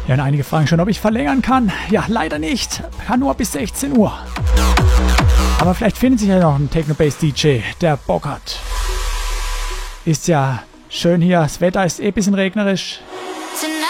Ja, und einige fragen schon, ob ich verlängern kann. Ja, leider nicht. Kann nur bis 16 Uhr. Aber vielleicht findet sich ja noch ein Techno-Bass-DJ, der Bock hat. Ist ja schön hier. Das Wetter ist ein bisschen regnerisch. Tonight